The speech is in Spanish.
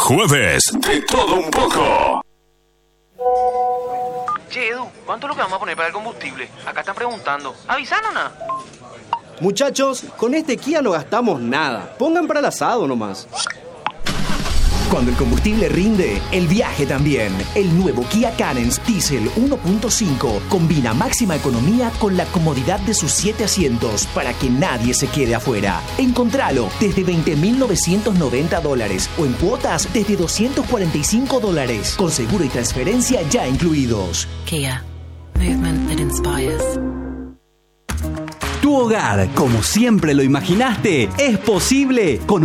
jueves de todo un poco. Che, Edu, ¿cuánto es lo que vamos a poner para el combustible? Acá están preguntando. ¿Avisaron nada? Muchachos, con este Kia no gastamos nada. Pongan para el asado nomás. Cuando el combustible rinde, el viaje también. El nuevo Kia Carens Diesel 1.5 combina máxima economía con la comodidad de sus 7 asientos para que nadie se quede afuera. Encontralo desde $20,990 o en cuotas desde $245 con seguro y transferencia ya incluidos. Kia. Movement that inspires. Tu hogar, como siempre lo imaginaste, es posible con